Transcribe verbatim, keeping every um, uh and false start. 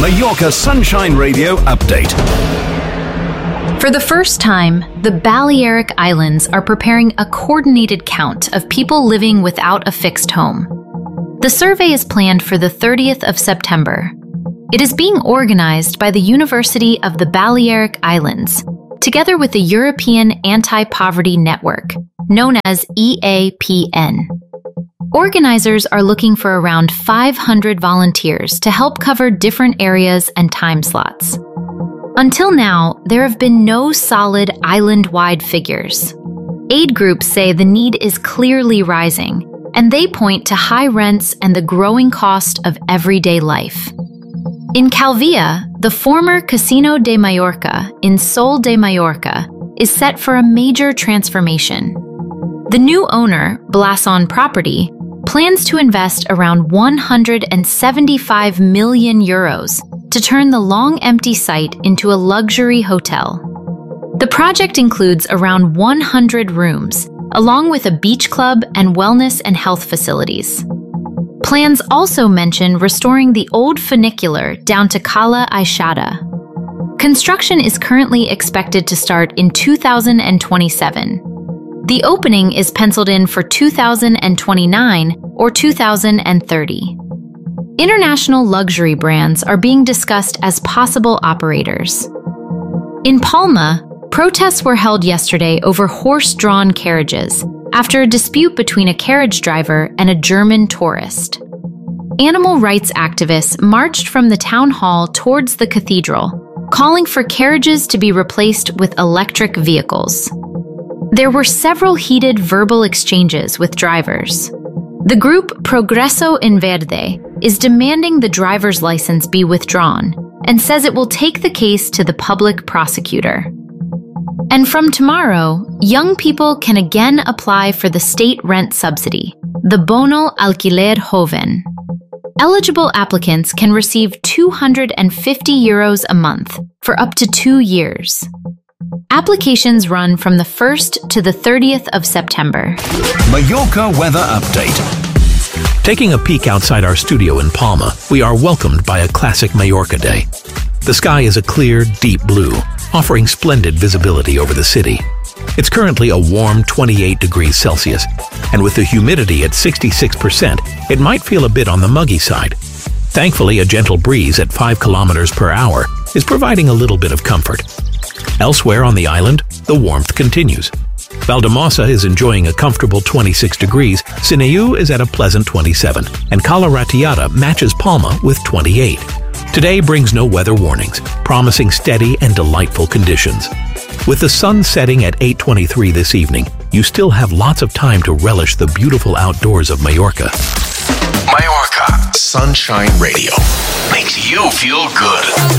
Mallorca Sunshine Radio update. For the first time, the Balearic Islands are preparing a coordinated count of people living without a fixed home. The survey is planned for the thirtieth of September. It is being organized by the University of the Balearic Islands, together with the European Anti-Poverty Network, known as E A P N. Organizers are looking for around five hundred volunteers to help cover different areas and time slots. Until now, there have been no solid island-wide figures. Aid groups say the need is clearly rising, and they point to high rents and the growing cost of everyday life. In Calvia, the former Casino de Mallorca in Sol de Mallorca is set for a major transformation. The new owner, Blason Property, plans to invest around one hundred seventy-five million euros to turn the long-empty site into a luxury hotel. The project includes around one hundred rooms, along with a beach club and wellness and health facilities. Plans also mention restoring the old funicular down to Cala Aixada. Construction is currently expected to start in two thousand twenty-seven. The opening is penciled in for two thousand twenty-nine or two thousand thirty. International luxury brands are being discussed as possible operators. In Palma, protests were held yesterday over horse-drawn carriages after a dispute between a carriage driver and a German tourist. Animal rights activists marched from the town hall towards the cathedral, calling for carriages to be replaced with electric vehicles. There were several heated verbal exchanges with drivers. The group Progreso en Verde is demanding the driver's license be withdrawn and says it will take the case to the public prosecutor. And from tomorrow, young people can again apply for the state rent subsidy, the Bono Alquiler Joven. Eligible applicants can receive two hundred fifty euros a month for up to two years. Applications run from the first to the thirtieth of September. Mallorca weather update. Taking a peek outside our studio in Palma, we are welcomed by a classic Mallorca day. The sky is a clear, deep blue, offering splendid visibility over the city. It's currently a warm twenty-eight degrees Celsius, and with the humidity at sixty-six percent, it might feel a bit on the muggy side. Thankfully, a gentle breeze at five kilometers per hour is providing a little bit of comfort. Elsewhere on the island, the warmth continues. Valdemasa is enjoying a comfortable twenty-six degrees, Sineu is at a pleasant twenty-seven, and Cala Ratllada matches Palma with twenty-eight. Today brings no weather warnings, promising steady and delightful conditions. With the sun setting at eight twenty-three this evening, you still have lots of time to relish the beautiful outdoors of Mallorca. Mallorca Sunshine Radio makes you feel good.